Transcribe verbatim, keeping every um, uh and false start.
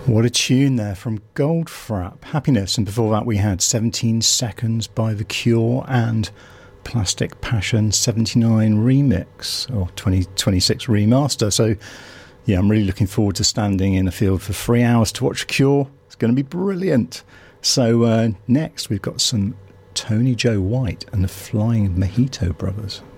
What a tune there from Goldfrapp, Happiness. And before that we had seventeen seconds by The Cure and Plastic Passion seventy-nine remix, or twenty twenty-six remaster. So yeah, I'm really looking forward to standing in the field for three hours to watch Cure. It's going to be brilliant. So uh, next we've got some Tony Joe White and the Flying Mojito Brothers.